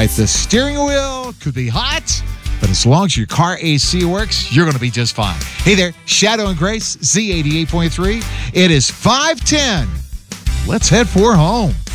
right, the steering wheel could be hot, but as long as your car AC works, you're going to be just fine. Hey there, Shadow and Grace, Z88.3. It is 5:10. Let's head for home.